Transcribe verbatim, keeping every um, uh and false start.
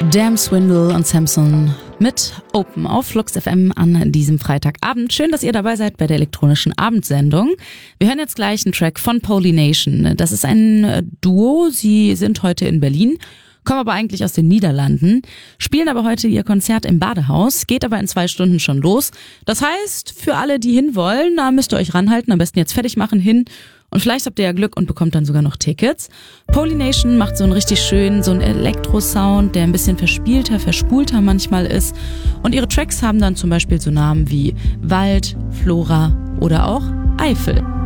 Damn Swindle und Samson mit Open auf Flux F M an diesem Freitagabend. Schön, dass ihr dabei seid bei der elektronischen Abendsendung. Wir hören jetzt gleich einen Track von Polynation. Das ist ein Duo. Sie sind heute in Berlin, kommen aber eigentlich aus den Niederlanden, spielen aber heute ihr Konzert im Badehaus, geht aber in zwei Stunden schon los. Das heißt, für alle, die hinwollen, da müsst ihr euch ranhalten, am besten jetzt fertig machen, hin. Und vielleicht habt ihr ja Glück und bekommt dann sogar noch Tickets. Polynation macht so einen richtig schönen, so einen Elektro-Sound, der ein bisschen verspielter, verspulter manchmal ist. Und ihre Tracks haben dann zum Beispiel so Namen wie Wald, Flora oder auch Eifel.